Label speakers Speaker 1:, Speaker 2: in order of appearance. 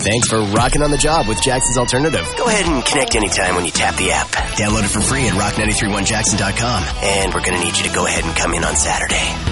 Speaker 1: thanks for rocking on the job with Jackson's Alternative.
Speaker 2: Go ahead and connect anytime when you tap the app.
Speaker 1: Download it for free at rock931jackson.com.
Speaker 2: And we're going to need you to go ahead and come in on Saturday.